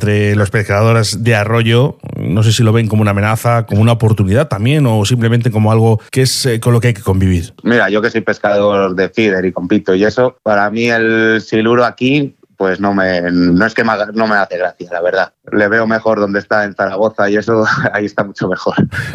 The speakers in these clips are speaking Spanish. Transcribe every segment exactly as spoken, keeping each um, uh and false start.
entre los pescadores de arroyo. No sé si lo ven como una amenaza, como una oportunidad también, o simplemente como algo que es eh, con lo que hay que convivir. Mira, yo que soy pescador de feeder y compito y eso, para mí el siluro aquí, pues no me no es que me haga, no me hace gracia, la verdad. Le veo mejor donde está en Zaragoza y eso, ahí está mucho mejor.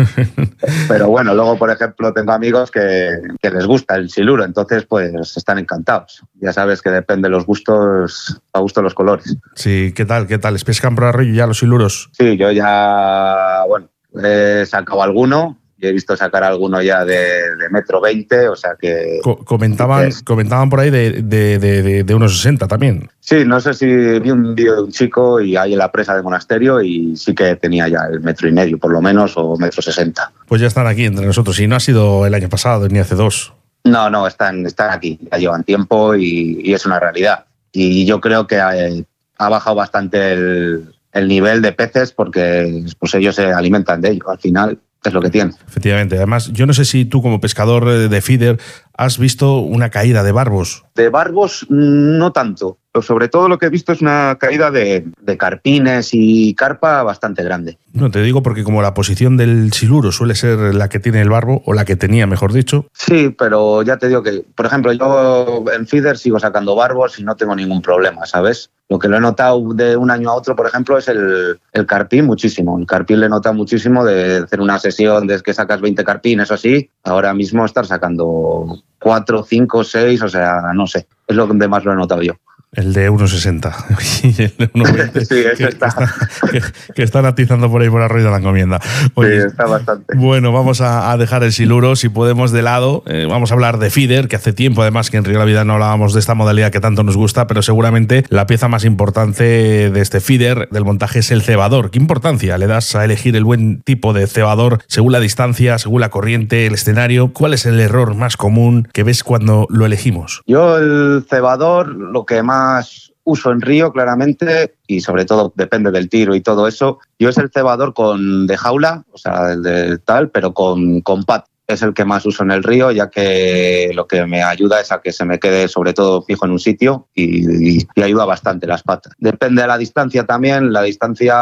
Pero bueno, luego, por ejemplo, tengo amigos que, que les gusta el siluro, entonces pues están encantados. Ya sabes que depende de los gustos, a gusto los colores. Sí, ¿qué tal? ¿Qué tal? ¿Les pescan por arroyo ya los siluros? Sí, yo ya, bueno, he sacado alguno. He visto sacar alguno ya de, de metro veinte, o sea que... Co- comentaban, que comentaban por ahí de, de, de, de, de unos sesenta también. Sí, no sé si vi un vídeo de un chico y ahí en la presa de Monasterio y sí que tenía ya el metro y medio, por lo menos, o metro sesenta. Pues ya están aquí entre nosotros, y no ha sido el año pasado ni hace dos. No, no, están, están aquí, ya llevan tiempo y, y es una realidad. Y yo creo que ha, ha bajado bastante el, el nivel de peces porque pues ellos se alimentan de ello, al final es lo que tienen. Efectivamente, además, yo no sé si tú como pescador de feeder has visto una caída de barbos. De barbos no tanto, pero sobre todo lo que he visto es una caída de, de carpines y carpa bastante grande. No, te digo porque como la posición del siluro suele ser la que tiene el barbo, o la que tenía, mejor dicho. Sí, pero ya te digo que, por ejemplo, yo en feeder sigo sacando barbos y no tengo ningún problema, ¿sabes? Lo que lo he notado de un año a otro, por ejemplo, es el, el carpín muchísimo. El carpín le he notado muchísimo de hacer una sesión de que sacas veinte carpines o así, ahora mismo estar sacando cuatro, cinco, seis, o sea, no sé. Es lo que más lo he notado yo. El de uno sesenta y el de uno veinte, sí, eso que, está. Que, está, que, que están atizando por ahí por arroyo de la encomienda. Oye, sí, está bastante. Bueno, vamos a, a dejar el siluro, si podemos, de lado. Eh, vamos a hablar de feeder, que hace tiempo además que en Río de la Vida no hablábamos de esta modalidad que tanto nos gusta, pero seguramente la pieza más importante de este feeder, del montaje, es el cebador. ¿Qué importancia le das a elegir el buen tipo de cebador según la distancia, según la corriente, el escenario? ¿Cuál es el error más común que ves cuando lo elegimos? Yo el cebador, lo que más uso en río, claramente, y sobre todo depende del tiro y todo eso, yo es el cebador con de jaula, o sea, el de tal, pero con, con pat. Es el que más uso en el río, ya que lo que me ayuda es a que se me quede sobre todo fijo en un sitio y, y, y ayuda bastante las patas. Depende de la distancia también. La distancia,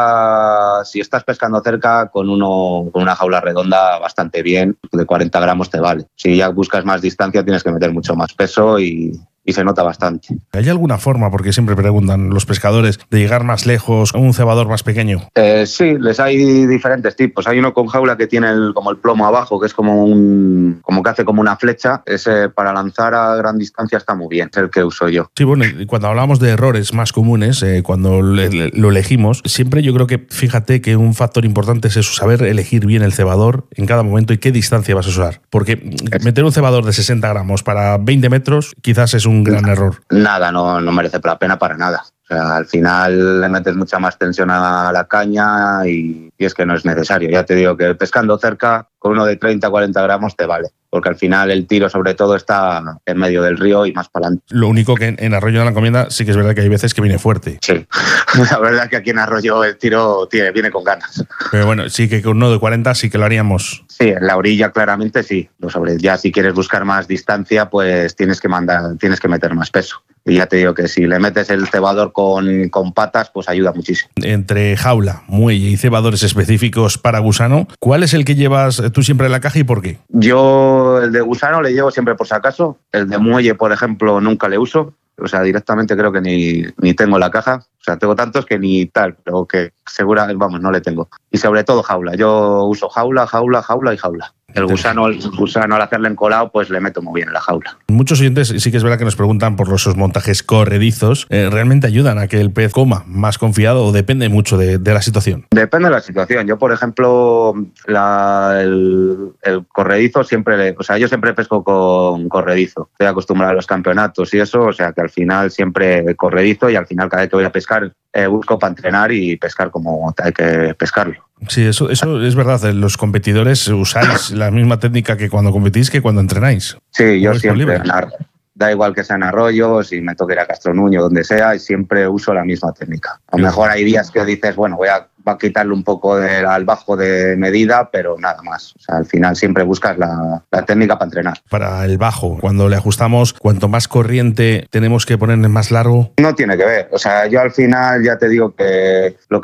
si estás pescando cerca, con, uno, con una jaula redonda bastante bien, de cuarenta gramos te vale. Si ya buscas más distancia tienes que meter mucho más peso y... y se nota bastante. ¿Hay alguna forma, porque siempre preguntan los pescadores, de llegar más lejos a un cebador más pequeño? Eh, sí, les hay diferentes tipos. Hay uno con jaula que tiene el, como el plomo abajo, que es como un como que hace como una flecha. Ese para lanzar a gran distancia está muy bien, es el que uso yo. Sí, bueno, y cuando hablamos de errores más comunes, eh, cuando le, le, lo elegimos, siempre yo creo que, fíjate que un factor importante es eso, saber elegir bien el cebador en cada momento y qué distancia vas a usar. Porque es. meter un cebador de sesenta gramos para veinte metros quizás es un un gran error. Nada, no, no merece la pena para nada. O sea, al final le metes mucha más tensión a la caña y, y es que no es necesario. Ya te digo que pescando cerca, con uno de treinta a cuarenta gramos te vale. Porque al final el tiro sobre todo está en medio del río y más para adelante. Lo único que en, en Arroyo de la Encomienda sí que es verdad que hay veces que viene fuerte. Sí, la verdad es que aquí en Arroyo el tiro tiene, viene con ganas. Pero bueno, sí que con uno de cuarenta sí que lo haríamos. Sí, en la orilla claramente sí. Lo sobre, ya si quieres buscar más distancia, pues tienes que mandar, tienes que meter más peso. Y ya te digo que si le metes el cebador con, con patas, pues ayuda muchísimo. Entre jaula, muelle y cebadores específicos para gusano, ¿cuál es el que llevas tú siempre en la caja y por qué? Yo el de gusano le llevo siempre por si acaso. El de muelle, por ejemplo, nunca le uso. O sea, directamente creo que ni, ni tengo la caja. O sea, tengo tantos que ni tal, pero que segura, vamos, no le tengo. Y sobre todo jaula. Yo uso jaula, jaula, jaula y jaula. El gusano, el gusano al hacerle encolado, pues le meto muy bien en la jaula. Muchos oyentes sí que es verdad que nos preguntan por esos montajes corredizos. Eh, ¿Realmente ayudan a que el pez coma más confiado o depende mucho de, de la situación? Depende de la situación. Yo, por ejemplo, la, el, el corredizo siempre, le, o sea, yo siempre pesco con corredizo. Estoy acostumbrado a los campeonatos y eso, o sea que al final siempre corredizo y al final cada vez que voy a pescar eh, busco para entrenar y pescar como hay que pescarlo. Sí, eso, eso es verdad. Los competidores usáis la misma técnica que cuando competís que cuando entrenáis. Sí, yo siempre, da igual que sea en arroyos, si me toque ir a Castronuño, donde sea, y siempre uso la misma técnica. A lo mejor hay días que dices, bueno, voy a, voy a quitarle un poco de, al bajo de medida, pero nada más. O sea, al final siempre buscas la, la técnica para entrenar. Para el bajo, cuando le ajustamos, cuanto más corriente tenemos que ponerle más largo. No tiene que ver. O sea, yo al final ya te digo que lo